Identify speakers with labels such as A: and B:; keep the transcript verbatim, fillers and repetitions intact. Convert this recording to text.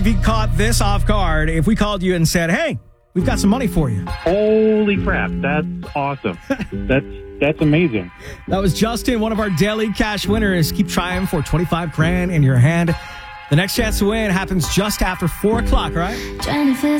A: If you caught this off guard, if we called you and said, hey, we've got some money for you.
B: Holy crap. That's awesome. That's that's amazing.
A: That was Justin, one of our daily cash winners. Keep trying for twenty-five grand in your hand. The next chance to win happens just after four o'clock, right?